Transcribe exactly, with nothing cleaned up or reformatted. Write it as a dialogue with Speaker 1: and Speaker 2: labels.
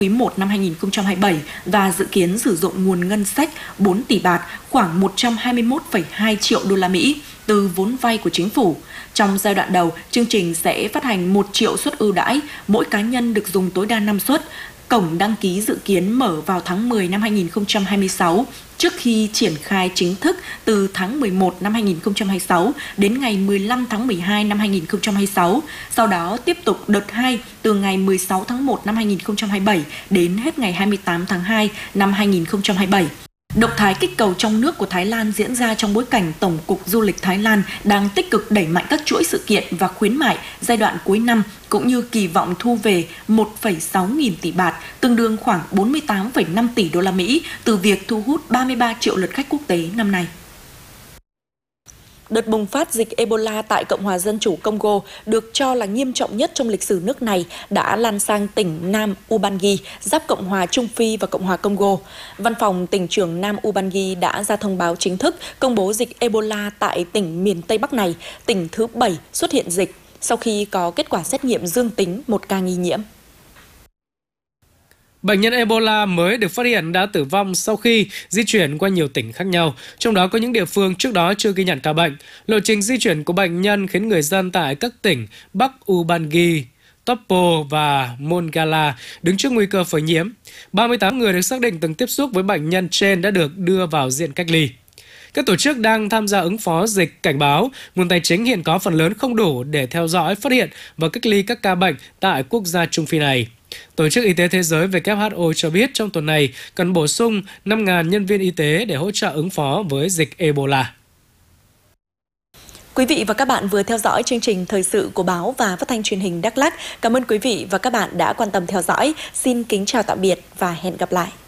Speaker 1: quý một năm hai nghìn không trăm hai mươi bảy và dự kiến sử dụng nguồn ngân sách bốn tỷ bạt, khoảng một trăm hai mươi mốt phẩy hai triệu đô la Mỹ từ vốn vay của chính phủ. Trong giai đoạn đầu, chương trình sẽ phát hành một triệu suất ưu đãi, mỗi cá nhân được dùng tối đa năm suất. Cổng đăng ký dự kiến mở vào tháng mười năm hai nghìn không trăm hai mươi sáu, trước khi triển khai chính thức từ tháng mười một năm hai nghìn không trăm hai mươi sáu đến ngày mười lăm tháng mười hai năm hai nghìn không trăm hai mươi sáu. Sau đó tiếp tục đợt hai từ ngày mười sáu tháng một năm hai nghìn không trăm hai mươi bảy đến hết ngày hai mươi tám tháng hai năm hai nghìn không trăm hai mươi bảy. Động thái kích cầu trong nước của Thái Lan diễn ra trong bối cảnh Tổng cục Du lịch Thái Lan đang tích cực đẩy mạnh các chuỗi sự kiện và khuyến mại giai đoạn cuối năm, cũng như kỳ vọng thu về một phẩy sáu nghìn tỷ bạt, tương đương khoảng bốn mươi tám phẩy năm tỷ đô la Mỹ từ việc thu hút ba mươi ba triệu lượt khách quốc tế năm nay. Đợt bùng phát dịch Ebola tại Cộng hòa Dân chủ Congo được cho là nghiêm trọng nhất trong lịch sử nước này đã lan sang tỉnh Nam Ubangi, giáp Cộng hòa Trung Phi và Cộng hòa Congo. Văn phòng tỉnh trưởng Nam Ubangi đã ra thông báo chính thức công bố dịch Ebola tại tỉnh miền Tây Bắc này, tỉnh thứ bảy xuất hiện dịch, sau khi có kết quả xét nghiệm dương tính một ca nghi nhiễm.
Speaker 2: Bệnh nhân Ebola mới được phát hiện đã tử vong sau khi di chuyển qua nhiều tỉnh khác nhau, trong đó có những địa phương trước đó chưa ghi nhận ca bệnh. Lộ trình di chuyển của bệnh nhân khiến người dân tại các tỉnh Bắc Ubangi, Topo và Mongala đứng trước nguy cơ phơi nhiễm. ba mươi tám người được xác định từng tiếp xúc với bệnh nhân trên đã được đưa vào diện cách ly. Các tổ chức đang tham gia ứng phó dịch cảnh báo nguồn tài chính hiện có phần lớn không đủ để theo dõi, phát hiện và cách ly các ca bệnh tại quốc gia Trung Phi này. Tổ chức Y tế Thế giới W H O cho biết trong tuần này cần bổ sung năm nghìn nhân viên y tế để hỗ trợ ứng phó với dịch Ebola.
Speaker 1: Quý vị và các bạn vừa theo dõi chương trình thời sự của báo và phát thanh truyền hình Đắk Lắk. Cảm ơn quý vị và các bạn đã quan tâm theo dõi. Xin kính chào tạm biệt và hẹn gặp lại.